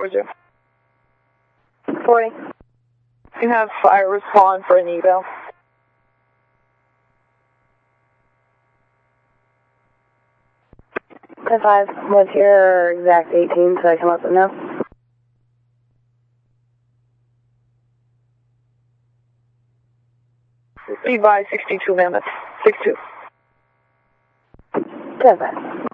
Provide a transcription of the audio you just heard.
you. 40. You have fire respond for an eval. 10-5, what's your exact 18 so I can let them know? Be by 62 Mammoth. 62. 10-5.